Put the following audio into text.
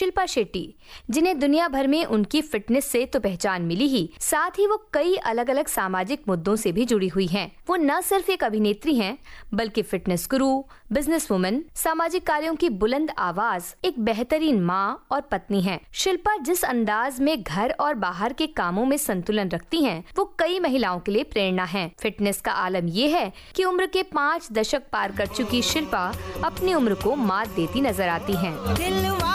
शिल्पा शेट्टी, जिन्हें दुनिया भर में उनकी फिटनेस से तो पहचान मिली ही, साथ ही वो कई अलग अलग सामाजिक मुद्दों से भी जुड़ी हुई हैं। वो न सिर्फ एक अभिनेत्री हैं, बल्कि फिटनेस गुरु, बिजनेस वुमन, सामाजिक कार्यों की बुलंद आवाज, एक बेहतरीन माँ और पत्नी हैं। शिल्पा जिस अंदाज में घर और बाहर के कामों में संतुलन रखती हैं, वो कई महिलाओं के लिए प्रेरणा है। फिटनेस का आलम ये है कि उम्र के 5 दशक पार कर चुकी शिल्पा अपनी उम्र को मात देती नजर आती हैं।